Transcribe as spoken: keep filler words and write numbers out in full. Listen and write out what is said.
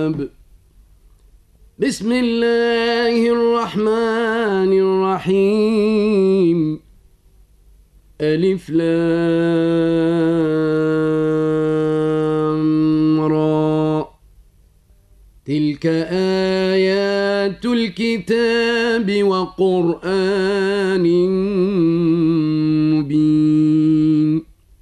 الكتاب. بسم الله الرحمن الرحيم. ألف لام را. تلك آيات الكتاب وقرآن مبين.